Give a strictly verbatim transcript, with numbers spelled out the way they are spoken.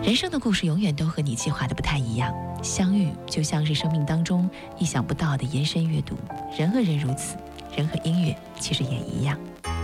人生的故事永远都和你计划的不太一样，相遇就像是生命当中意想不到的延伸阅读，人和人如此，人和音乐其实也一样。